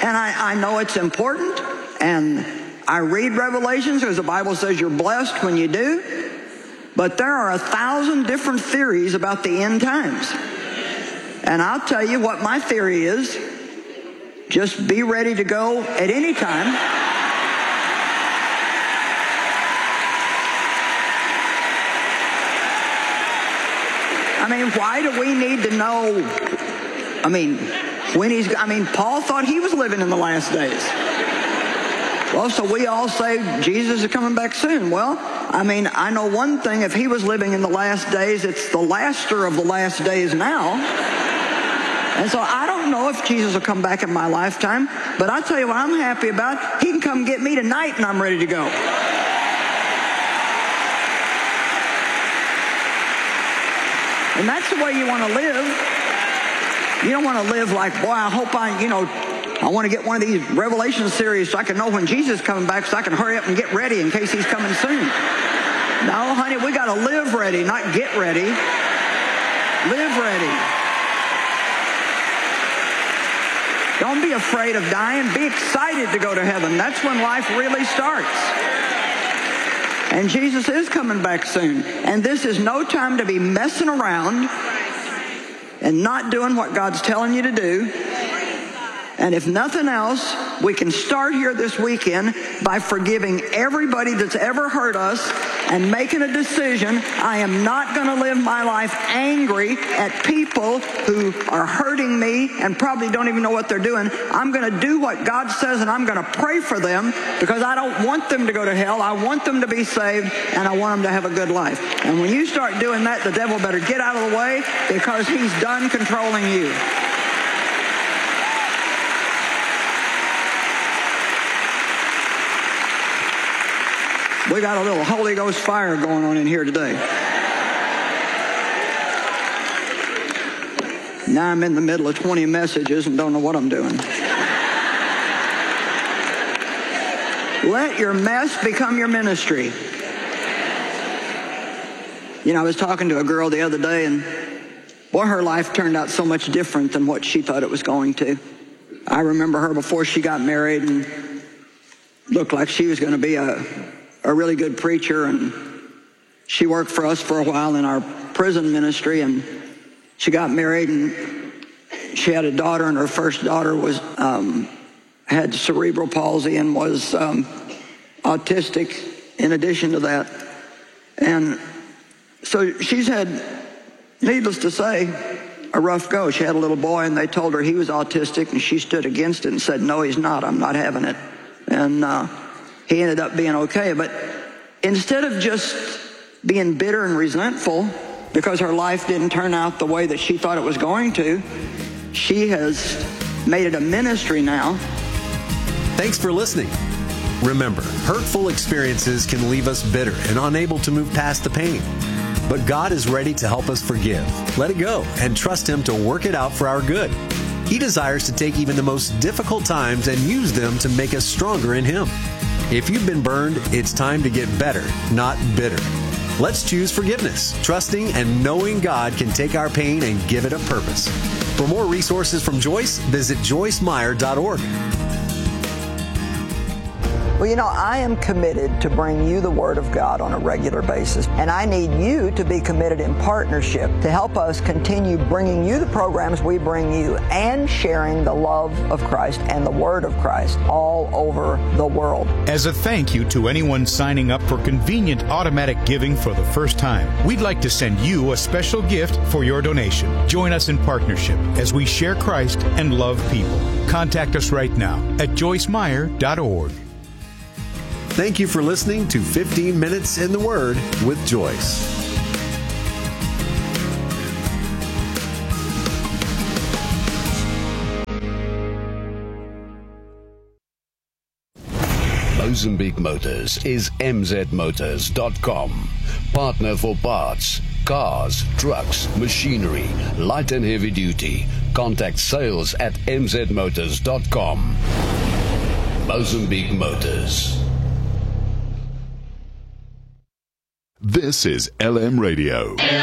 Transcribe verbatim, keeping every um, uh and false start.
And I, I know it's important, and I read Revelations because the Bible says you're blessed when you do. But there are a thousand different theories about the end times. And I'll tell you what my theory is. Just be ready to go at any time. I mean, why do we need to know? I mean, when he's, I mean, Paul thought he was living in the last days. Well, so we all say Jesus is coming back soon. Well, I mean, I know one thing. If he was living in the last days, it's the laster of the last days now. And so I don't know if Jesus will come back in my lifetime. But I'll tell you what I'm happy about. He can come get me tonight and I'm ready to go. And that's the way you want to live. You don't want to live like, boy, I hope I, you know, I want to get one of these Revelation series so I can know when Jesus is coming back so I can hurry up and get ready in case he's coming soon. No, honey, we got to live ready, not get ready. Live ready. Don't be afraid of dying. Be excited to go to heaven. That's when life really starts. And Jesus is coming back soon. And this is no time to be messing around and not doing what God's telling you to do. And if nothing else, we can start here this weekend by forgiving everybody that's ever hurt us and making a decision. I am not going to live my life angry at people who are hurting me and probably don't even know what they're doing. I'm going to do what God says, and I'm going to pray for them because I don't want them to go to hell. I want them to be saved, and I want them to have a good life. And when you start doing that, the devil better get out of the way because he's done controlling you. We got a little Holy Ghost fire going on in here today. Now I'm in the middle of twenty messages and don't know what I'm doing. Let your mess become your ministry. You know, I was talking to a girl the other day, and boy, her life turned out so much different than what she thought it was going to. I remember her before she got married and looked like she was going to be a a really good preacher, and she worked for us for a while in our prison ministry, and she got married, and she had a daughter, and her first daughter was um, had cerebral palsy and was um, autistic in addition to that. And so she's had, needless to say, a rough go. She had a little boy, and they told her he was autistic, and she stood against it and said, no, he's not. I'm not having it. And uh, he ended up being okay. But instead of just being bitter and resentful because her life didn't turn out the way that she thought it was going to, she has made it a ministry now. Thanks for listening. Remember, hurtful experiences can leave us bitter and unable to move past the pain. But God is ready to help us forgive, let it go, and trust Him to work it out for our good. He desires to take even the most difficult times and use them to make us stronger in Him. If you've been burned, it's time to get better, not bitter. Let's choose forgiveness, trusting and knowing God can take our pain and give it a purpose. For more resources from Joyce, visit joyce meyer dot org. Well, you know, I am committed to bring you the Word of God on a regular basis, and I need you to be committed in partnership to help us continue bringing you the programs we bring you and sharing the love of Christ and the Word of Christ all over the world. As a thank you to anyone signing up for convenient automatic giving for the first time, we'd like to send you a special gift for your donation. Join us in partnership as we share Christ and love people. Contact us right now at joyce meyer dot org. Thank you for listening to fifteen minutes in the Word with Joyce. Mozambique Motors is m z motors dot com. Partner for parts, cars, trucks, machinery, light and heavy duty. Contact sales at m z motors dot com. Mozambique Motors. This is L M Radio.